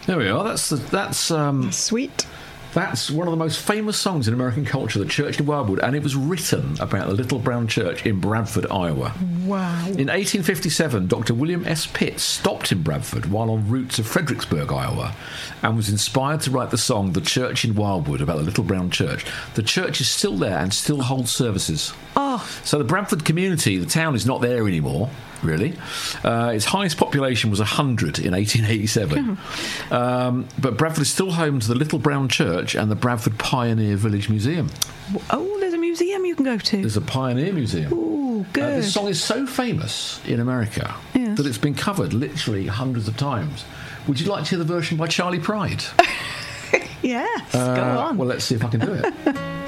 There we are. That's Sweet. That's one of the most famous songs in American culture, The Church in Wildwood, and it was written about the Little Brown Church in Bradford, Iowa. Wow. In 1857, Dr. William S. Pitt stopped in Bradford while en route to Fredericksburg, Iowa, and was inspired to write the song The Church in Wildwood about the Little Brown Church. The church is still there and still holds services. Oh. So the Bradford community, the town is not there anymore, really. Its highest population was 100 in 1887. But Bradford is still home to the Little Brown Church and the Bradford Pioneer Village Museum. Oh, there's a museum you can go to. There's a Pioneer Museum. Ooh, good. This song is so famous in America that it's been covered literally hundreds of times. Would you like to hear the version by Charlie Pride? Yes, go on. Well, let's see if I can do it.